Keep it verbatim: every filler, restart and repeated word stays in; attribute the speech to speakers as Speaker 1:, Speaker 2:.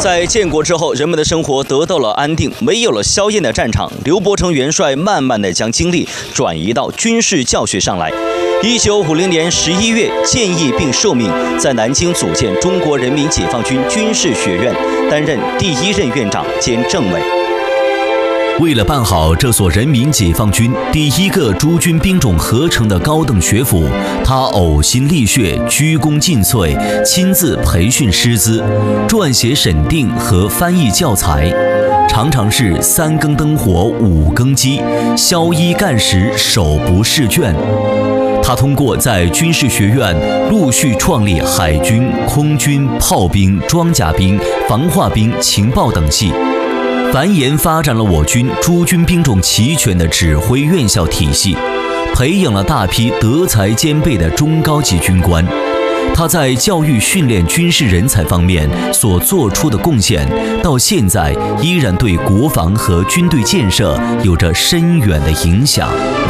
Speaker 1: 在建国之后，人们的生活得到了安定，没有了硝烟的战场，刘伯承元帅慢慢的将精力转移到军事教学上来。一九五零年十一月，建议并受命在南京组建中国人民解放军军事学院，担任第一任院长兼政委。
Speaker 2: 为了办好这所人民解放军第一个诸军兵种合成的高等学府，他呕心沥血、鞠躬尽瘁，亲自培训师资，撰写审定和翻译教材，常常是三更灯火五更鸡，宵衣干食手不释卷。他通过在军事学院陆续创立海军、空军、炮兵、装甲兵、防化兵、情报等系，繁衍发展了我军诸军兵种齐全的指挥院校体系，培养了大批德才兼备的中高级军官。他在教育训练军事人才方面所做出的贡献，到现在依然对国防和军队建设有着深远的影响。